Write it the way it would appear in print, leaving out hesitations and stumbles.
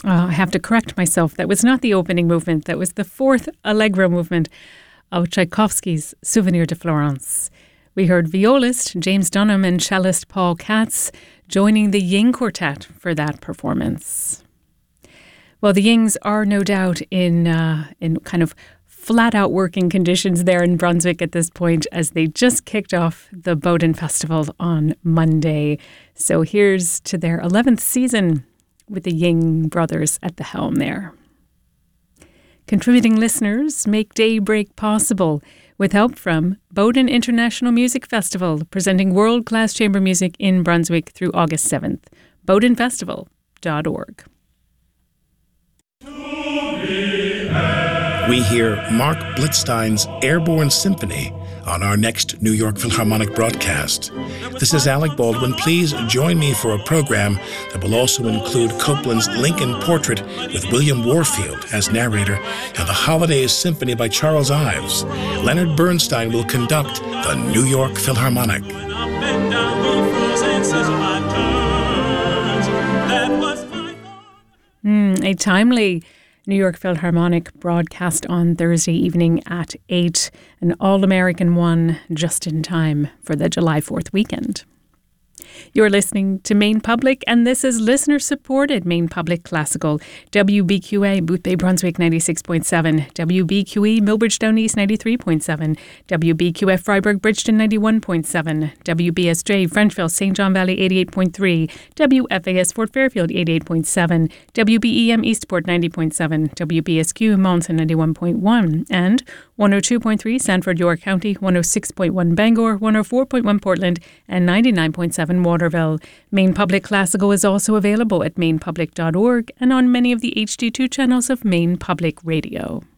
I have to correct myself. That was not the opening movement. That was the fourth Allegro movement of Tchaikovsky's Souvenir de Florence. We heard violist James Dunham and cellist Paul Katz joining the Ying Quartet for that performance. Well, the Yings are no doubt in kind of flat-out working conditions there in Brunswick at this point, as they just kicked off the Bowden Festival on Monday. So here's to their 11th season with the Ying brothers at the helm there. Contributing listeners make Daybreak possible with help from Bowden International Music Festival, presenting world-class chamber music in Brunswick through August 7th. bowdenfestival.org. We hear Mark Blitzstein's Airborne Symphony on our next New York Philharmonic broadcast. This is Alec Baldwin. Please join me for a program that will also include Copland's Lincoln Portrait with William Warfield as narrator and the Holidays Symphony by Charles Ives. Leonard Bernstein will conduct the New York Philharmonic. A timely New York Philharmonic broadcast on Thursday evening at 8, an all-American one just in time for the July 4th weekend. You're listening to Maine Public, and this is listener-supported Maine Public Classical. WBQA, Boothbay Brunswick 96.7, WBQE, Millbridge Down East 93.7, WBQF Freiburg Bridgeton 91.7, WBSJ Frenchville St. John Valley 88.3, WFAS Fort Fairfield 88.7, WBEM Eastport 90.7, WBSQ Monson 91.1, and 102.3 Sanford York County, 106.1 Bangor, 104.1 Portland, and 99.7 Waterville. Maine Public Classical is also available at mainepublic.org and on many of the HD2 channels of Maine Public Radio.